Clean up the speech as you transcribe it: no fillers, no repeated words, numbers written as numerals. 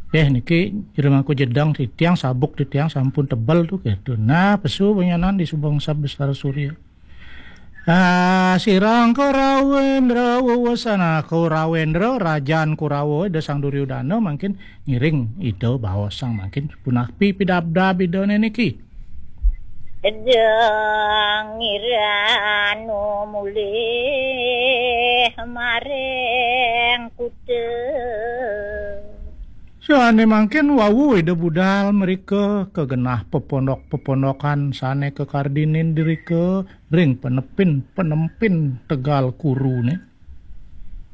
Niki ireng aku jedang di tiang sabuk di tiang sampun tebal tuh gitu. Nah, pesu penyanan di Subangsa Besar Surya. Sirang Korawendra wawasana Korawendra Rajaan Kurawa Desang Duryudana makin ngiring ide bahwasang makin punakpi pidabda bidone niki. Dengiranu mulih mareng kude. Soane makin wawu ide budal mereka kegenah pepondok-pepondokan sane ke kardinin diri ke ring penepin penempin Tegal Kuru nih.